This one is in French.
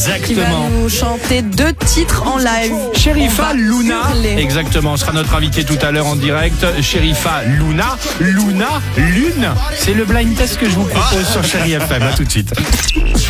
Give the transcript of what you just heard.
Exactement. va nous chanter 2 titres en live. Sherifa Luna, hurler. exactement, sera notre invité tout à l'heure en direct. Sherifa Luna, Lune, c'est le blind test que je vous propose sur Chéri FM. À tout de suite.